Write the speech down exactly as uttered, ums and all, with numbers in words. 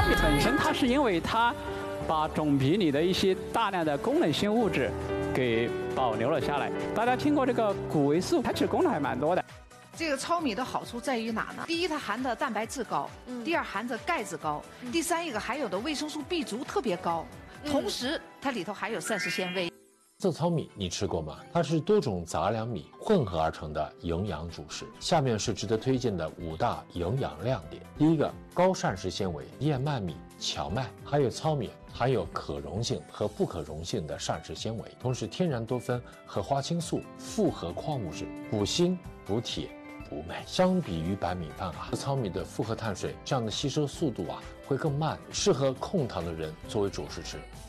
米本身它是因为它把种皮里的一些大量的功能性物质给保留了下来。大家听过这个谷维素，它其实功能还蛮多的。 这个糙米的好处在于哪呢？第一，它含的蛋白质高；第二，含的钙质高；第三，一个含有的维生素 B 族特别高。同时，它里头还有膳食纤维。 色糙米你吃过吗？它是多种杂粮米混合而成的营养主食。下面是值得推荐的五大营养亮点。第一个，高膳食纤维，燕麦米、荞麦还有糙米含有可溶性和不可溶性的膳食纤维，同时天然多酚和花青素、复合矿物质，补锌、补铁、补镁。相比于白米饭啊，糙米的复合碳水这样的吸收速度啊会更慢，适合控糖的人作为主食吃。